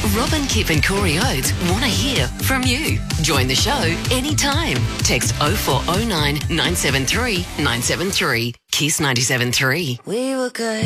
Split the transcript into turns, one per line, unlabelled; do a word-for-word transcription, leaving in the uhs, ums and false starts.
Robin, Kip and Corey Oates want to hear from you. Join the show anytime. Text oh four oh nine, nine seven three, nine seven three. Kiss ninety-seven point three.
We were good.